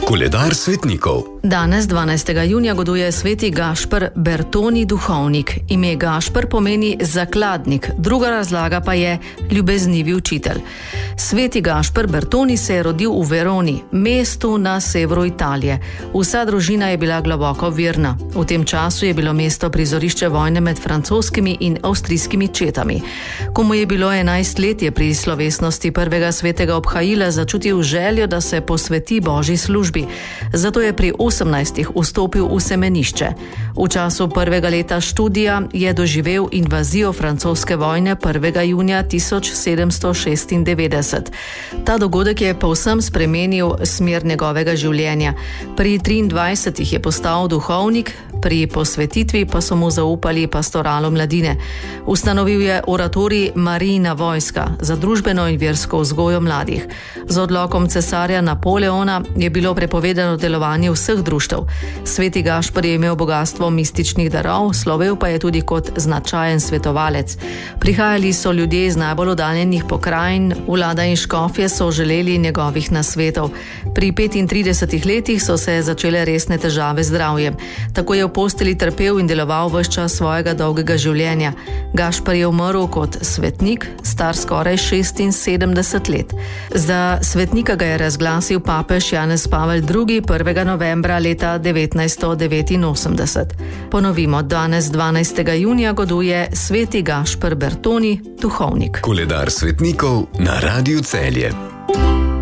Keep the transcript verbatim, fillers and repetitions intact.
Koledar svetnikov. Danes, dvanajstega junija, goduje sveti Gašper Bertoni, duhovnik. Ime Gašper pomeni zakladnik, druga razlaga pa je ljubeznivi učitelj. Sveti Gašper Bertoni se je rodil v Veroni, mestu na severu Italije. Vsa družina je bila globoko verna. V tem času je bilo mesto prizorišče vojne med francoskimi in avstrijskimi četami. Ko mu je bilo enajst let, je pri slovesnosti prvega svetega obhajila začutil željo, da se posveti Božji službi. Zato je pri osemnajstih vstopil v semenišče. V času prvega leta študija je doživel invazijo francoske vojne prvega junija tisoč sedemsto šestindevetdeset. Ta dogodek je povsem spremenil smer njegovega življenja. Pri triindvajsetih je postal duhovnik, pri posvetitvi pa so mu zaupali pastoralo mladine. Ustanovil je oratorij Marijina vojska za družbeno in versko vzgojo mladih. Z odlokom cesarja Napoleona je bilo prepovedano delovanje vseh društev. Sveti Gašper je imel bogastvo mističnih darov, slovel pa je tudi kot značajen svetovalec. Prihajali so ljudje iz najbolj oddaljenih pokrajin, vlada in škofje so želeli njegovih nasvetov. Pri petintridesetih letih so se začele resne težave z zdravjem. Tako je v posteli trpel in deloval ves čas svojega dolgega življenja. Gašper je umrl kot svetnik, star skoraj šestinsedemdeset let. Za svetnika ga je razglasil papež Janez Pavel drugi. prvega novembra leta devetnajststo devetinosemdeset. Ponovimo, danes dvanajstega junija goduje sveti Gašper Bertoni, duhovnik. Koledar svetnikov na Radiu Celje.